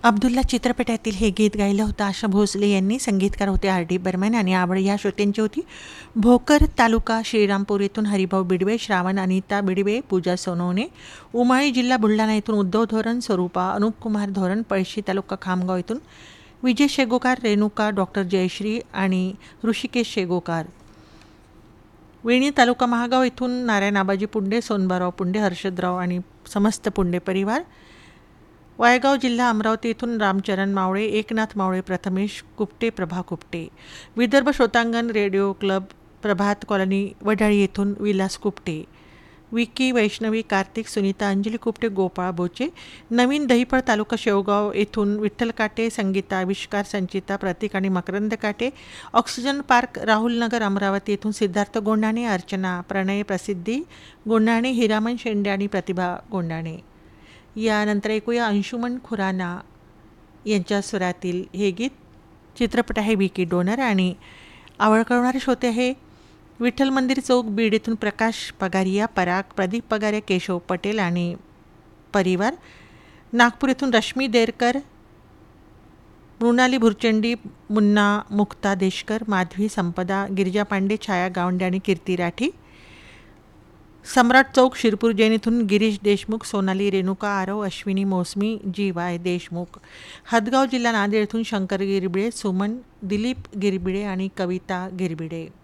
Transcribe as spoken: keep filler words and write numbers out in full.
अब्दुल्ला चित्रपटातील हे गीत गायलं होतं आशा भोसले यांनी. संगीतकार होते आर डी बर्मन. आणि आवड या श्रोत्यांची होती भोकर तालुका श्रीरामपूर येथून हरिभाऊ बिडवे, श्रावण अनिता बिडवे, पूजा सोनवणे. उमाळी जिल्हा बुलढाणा येथून उद्धव धोरण, स्वरूपा अनुपकुमार धोरण. पळशी तालुका खामगाव येथून विजय शेगोकार, रेणुका, डॉक्टर जयश्री आणि ऋषिकेश शेगोकार. वेणी तालुका महागाव येथून नारायण आबाजी पुंडे, सोनबाराव पुंडे, हर्षदराव आणि समस्त पुंडे परिवार. वायगाव जिल्हा अमरावती येथून रामचरण मावळे, एकनाथ मावळे, प्रथमेश कुपटे, प्रभा कुपटे. विदर्भ श्रोतांगण रेडिओ क्लब प्रभात कॉलनी वडाळी येथून विलास कुपटे. विकी, वैष्णवी, कार्तिक, सुनीता, अंजली कुपटे, गोपाळ बोचे. नवीन दहिपळ तालुका शेवगाव येथून विठ्ठल काटे, संगीता, आविष्कार, संचिता, प्रतीक आणि मकरंद काटे. ऑक्सिजन पार्क राहुलनगर अमरावती येथून सिद्धार्थ गोंडाणे, अर्चना, प्रणय, प्रसिद्धी गोंडाणे, हिरामन शेंडे आणि प्रतिभा गोंडाणे. यानंतर ऐकूया अंशुमन खुराना यांच्या स्वरातील हे गीत. चित्रपट आहे विकी डोनर. आणि आवड कळवणारे श्रोते आहे विठ्ठल मंदिर चौक बीड येथून प्रकाश पगारिया, पराग, प्रदीप पगारिया, केशव पटेल आणि परिवार. नागपूर येथून रश्मी देरकर, मृणाली भुरचंडी, मुन्ना मुक्ता देशकर, माधवी, संपदा, गिरिजा पांडे, छाया गावंडे आणि कीर्ती राठी. सम्राट चौक शिरपूर जैन येथून गिरीश देशमुख, सोनाली, रेणुका आरव, अश्विनी मोसमी, जी वाय देशमुख. हदगाव जिल्हा नांदेड येथून शंकर गिरबिडे, सुमन, दिलीप गिरबिडे आणि कविता गिरबिडे.